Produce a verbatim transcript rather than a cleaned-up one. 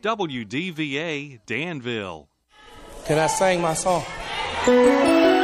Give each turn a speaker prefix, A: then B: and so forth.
A: W D V A Danville.
B: Can I sing my song?